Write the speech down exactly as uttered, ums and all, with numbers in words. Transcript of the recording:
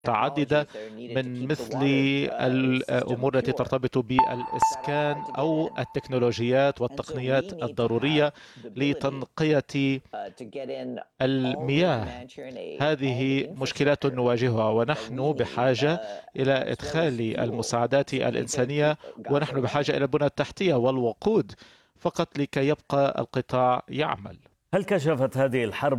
متعددة من مثل الأمور التي ترتبط بالإسكان أو التكنولوجيات والتقنيات الضرورية لتنقية المياه. هذه مشكلات نواجهها، ونحن بحاجة إلى إدخال المساعدات الإنسانية، ونحن بحاجة إلى البنى التحتية والوقود فقط لكي يبقى القطاع يعمل. هل كشفت هذه الحرب